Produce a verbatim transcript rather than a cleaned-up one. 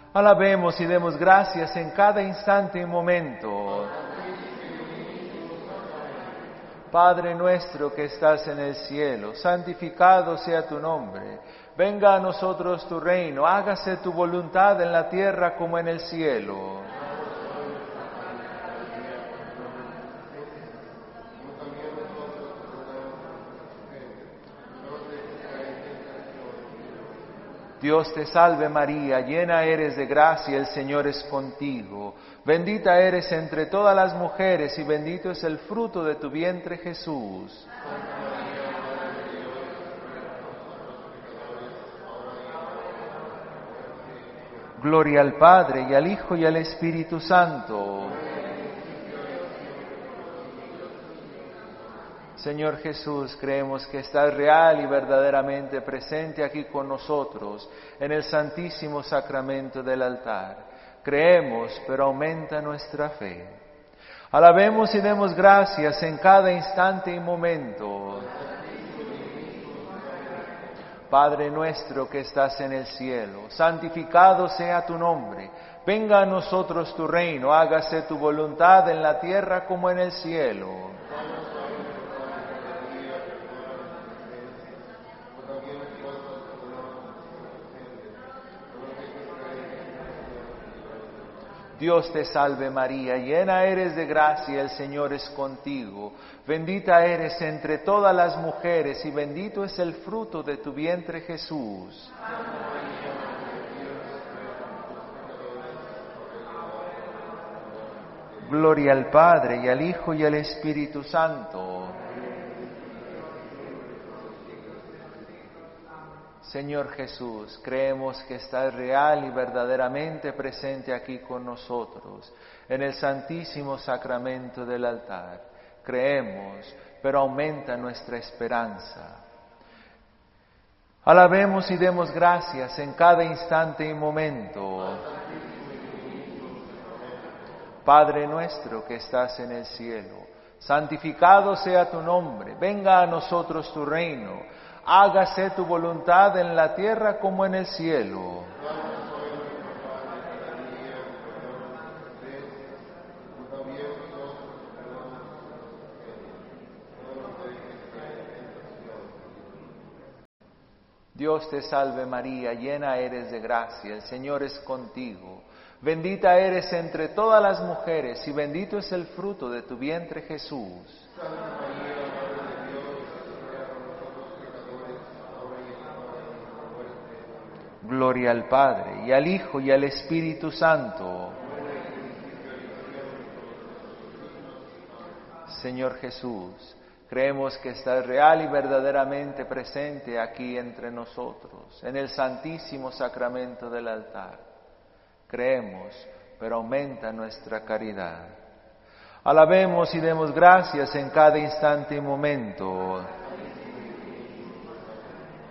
Alabemos y demos gracias en cada instante y momento. Padre nuestro que estás en el cielo, santificado sea tu nombre. Venga a nosotros tu reino, hágase tu voluntad en la tierra como en el cielo. Dios te salve María, llena eres de gracia, el Señor es contigo. Bendita eres entre todas las mujeres y bendito es el fruto de tu vientre Jesús. Gloria al Padre y al Hijo y al Espíritu Santo. Señor Jesús, creemos que estás real y verdaderamente presente aquí con nosotros en el santísimo sacramento del altar. Creemos, pero aumenta nuestra fe. Alabemos y demos gracias en cada instante y momento. Padre nuestro que estás en el cielo, santificado sea tu nombre. Venga a nosotros tu reino, hágase tu voluntad en la tierra como en el cielo. Dios te salve María, llena eres de gracia, el Señor es contigo. Bendita eres entre todas las mujeres y bendito es el fruto de tu vientre Jesús. Gloria al Padre y al Hijo y al Espíritu Santo. Señor Jesús, creemos que estás real y verdaderamente presente aquí con nosotros, en el santísimo sacramento del altar. Creemos, pero aumenta nuestra esperanza. Alabemos y demos gracias en cada instante y momento. Padre nuestro que estás en el cielo, santificado sea tu nombre, venga a nosotros tu reino. Hágase tu voluntad en la tierra como en el cielo. Dios te salve María, llena eres de gracia, el Señor es contigo. Bendita eres entre todas las mujeres y bendito es el fruto de tu vientre Jesús. Gloria al Padre, y al Hijo, y al Espíritu Santo. Señor Jesús, creemos que estás real y verdaderamente presente aquí entre nosotros, en el santísimo sacramento del altar. Creemos, pero aumenta nuestra caridad. Alabemos y demos gracias en cada instante y momento.